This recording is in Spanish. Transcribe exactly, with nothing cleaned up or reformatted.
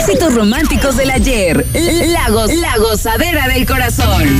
éxitos románticos del ayer. La, goz, la gozadera del corazón.